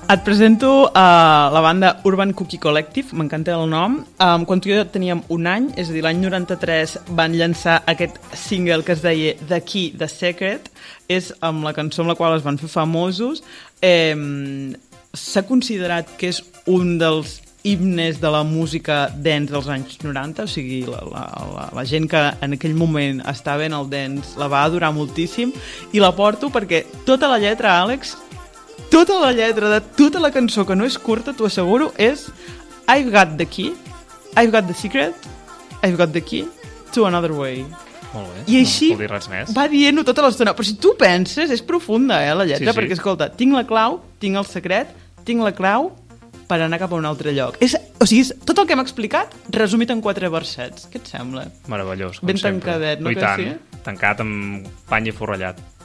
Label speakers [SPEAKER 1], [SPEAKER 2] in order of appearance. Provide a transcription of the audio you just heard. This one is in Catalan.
[SPEAKER 1] Et presento la banda Urban Cookie Collective, m'encanta el nom. Quan tu i jo teníem un any, és a dir, l'any 93 van llançar aquest single que es deia The Key, The Secret, és amb la cançó amb la qual es van fer famosos. S'ha considerat que és un dels himnes de la música dance dels anys 90, o sigui, la gent que en aquell moment estava en el dance la va adorar moltíssim, i la porto perquè tota la lletra, Àlex, tota la lletra de tota la cançó, que no és curta, t'ho asseguro, és I've got the key, I've got the secret, I've got the key to another way.
[SPEAKER 2] Molt bé,
[SPEAKER 1] I així
[SPEAKER 2] no vol dir res més.
[SPEAKER 1] Va dient-ho tota l'estona, però si tu penses, és profunda, la lletra,
[SPEAKER 2] Sí.
[SPEAKER 1] perquè, escolta, tinc la clau, tinc el secret, tinc la clau per anar cap a un altre lloc. O sigui, és tot el que hem explicat resumit en 4 versets. Què et sembla?
[SPEAKER 2] Meravellós, com
[SPEAKER 1] Ben
[SPEAKER 2] sempre.
[SPEAKER 1] tancadet, no
[SPEAKER 2] I
[SPEAKER 1] que
[SPEAKER 2] tant,
[SPEAKER 1] sí?
[SPEAKER 2] tancat amb pany i forrellat.